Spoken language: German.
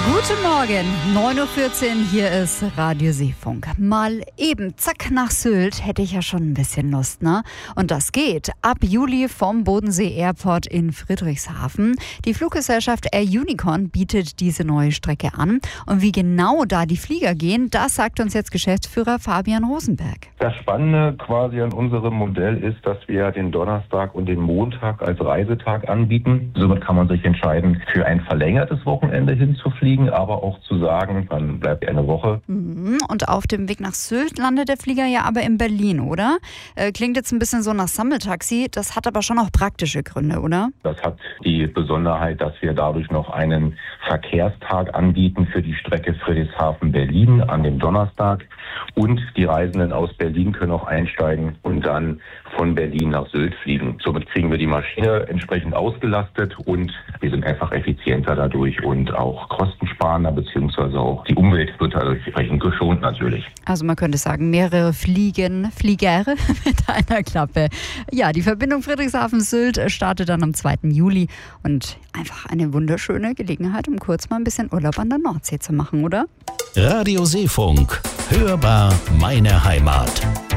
Guten Morgen, 9.14 Uhr, hier ist Radio Seefunk. Mal eben, zack, nach Sylt hätte ich ja schon ein bisschen Lust, ne? Und das geht ab Juli vom Bodensee Airport in Friedrichshafen. Die Fluggesellschaft Air Unicorn bietet diese neue Strecke an. Und wie genau da die Flieger gehen, das sagt uns jetzt Geschäftsführer Fabian Rosenberg. Das Spannende quasi an unserem Modell ist, dass wir den Donnerstag und den Montag als Reisetag anbieten. Somit kann man sich entscheiden, für ein verlängertes Wochenende hinzufliegen, aber auch zu sagen, dann bleibt eine Woche. Und auf dem Weg nach Sylt landet der Flieger ja aber in Berlin, oder? Klingt jetzt ein bisschen so nach Sammeltaxi, das hat aber schon auch praktische Gründe, oder? Das hat die Besonderheit, dass wir dadurch noch einen Verkehrstag anbieten für die Strecke Friedrichshafen-Berlin an dem Donnerstag. Und die Reisenden aus Berlin können auch einsteigen und dann von Berlin nach Sylt fliegen. Somit kriegen wir die Maschine entsprechend ausgelastet und wir sind einfach effizienter dadurch und auch kostensparender, beziehungsweise auch die Umwelt wird dadurch entsprechend geschont natürlich. Also man könnte sagen, mehrere Flieger mit einer Klappe. Ja, die Verbindung Friedrichshafen-Sylt startet dann am 2. Juli und einfach eine wunderschöne Gelegenheit, um kurz mal ein bisschen Urlaub an der Nordsee zu machen, oder? Radio Seefunk. Hörbar meine Heimat.